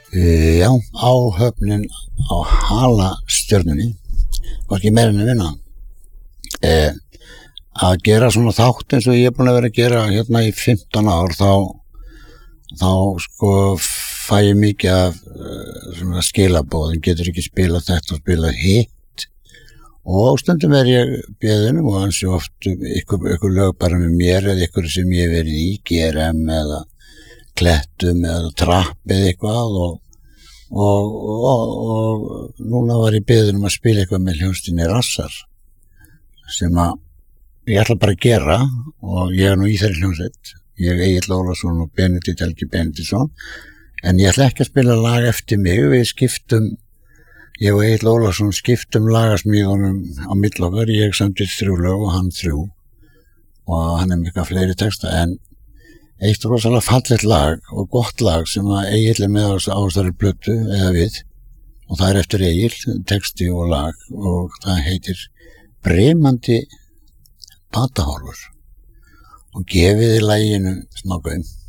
Já, áhöfnin á halastjörnunni, hvorki meira en að vinna. Að gera svona þátt eins og ég er búin að vera að gera hérna í 15 ár, þá sko fæ ég mikið af svona skilaboðum, getur ekki spilað þetta og spilað hitt. Og stundum ég beðinn og ansi oft ykkur lög bara með mér eða ykkur sem ég hef verið í, GRM eða Klettum eða Trapp eða eitthvað og núna var ég beðinn að spila eitthvað með hljómsveitinni Rassar sem að ég ætla bara að gera og ég nú í þeirri hljómsveit, ég Egill Ólafsson og Benedikt Helgi Benediktsson, en ég ætla ekki að spila lag eftir mig, ég og Egill Ólafsson skiptum lagasmíðunum á milli okkar, ég samdi 3 lög og hann 3 og hann mikið fleiri texta, en eitt rosalega fallegt lag og gott lag sem að Egill með á þessari plötu eða við, og það eftir Egill, texti og lag, og það heitir Brimandi Batahorfur og gefiði laginu smá gaum.